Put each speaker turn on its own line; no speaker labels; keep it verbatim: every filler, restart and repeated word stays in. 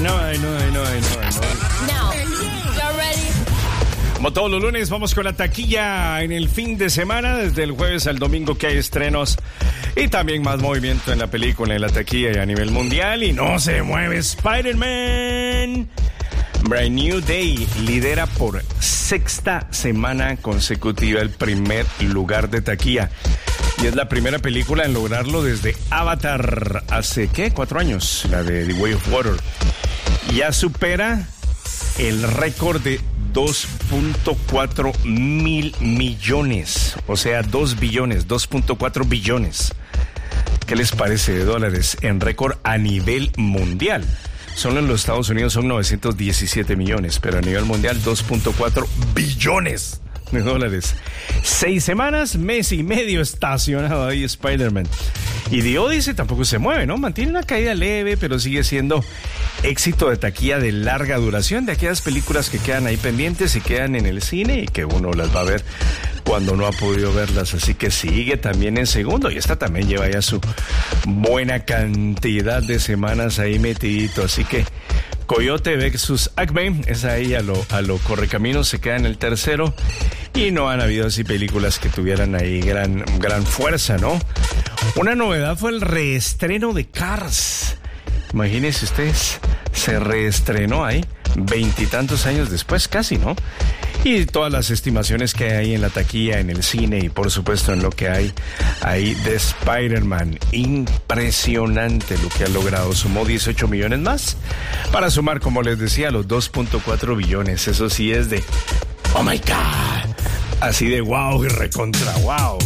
know, I know, I know, I know, I know.
Now, y'all ready?
Como todos los lunes, vamos con la taquilla en el fin de semana, desde el jueves al domingo que hay estrenos y también más movimiento en la película, en la taquilla y a nivel mundial. Y no se mueve Spider-Man. Brand New Day lidera por sexta semana consecutiva el primer lugar de taquilla. Y es la primera película en lograrlo desde Avatar hace, ¿qué? Cuatro años, la de The Way of Water. Ya supera el récord de dos punto cuatro mil millones, o sea, dos billones, dos punto cuatro billones. ¿Qué les parece de dólares en récord a nivel mundial? Solo en los Estados Unidos son novecientos diecisiete millones, pero a nivel mundial dos punto cuatro billones de dólares. Seis semanas, mes y medio estacionado ahí Spider-Man. Y The Odyssey tampoco se mueve, ¿no? Mantiene una caída leve, pero sigue siendo éxito de taquilla de larga duración, de aquellas películas que quedan ahí pendientes y quedan en el cine y que uno las va a ver cuando no ha podido verlas. Así que sigue también en segundo, y esta también lleva ya su buena cantidad de semanas ahí metidito. Así que Coyote versus Acme es ahí a lo, a lo correcamino, se queda en el tercero. Y no han habido así películas que tuvieran ahí gran, gran fuerza, ¿no? Una novedad fue el reestreno de Cars. Imagínense ustedes, se reestrenó ahí veintitantos años después, casi, ¿no? Y todas las estimaciones que hay en la taquilla, en el cine y por supuesto en lo que hay ahí de Spider-Man. Impresionante lo que ha logrado. Sumó dieciocho millones más para sumar, como les decía, los dos punto cuatro billones. Eso sí es de, oh my God, así de wow y recontra wow.